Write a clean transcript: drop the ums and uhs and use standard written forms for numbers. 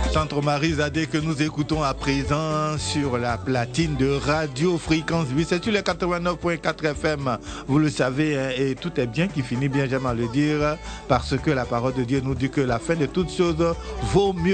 Centre Marie Zadé que nous écoutons à présent sur la platine de Radio Fréquence 8. C'est sur les 89.4 FM, vous le savez, hein, et tout est bien qui finit bien, j'aime à le dire, parce que la parole de Dieu nous dit que la fin de toutes choses vaut mieux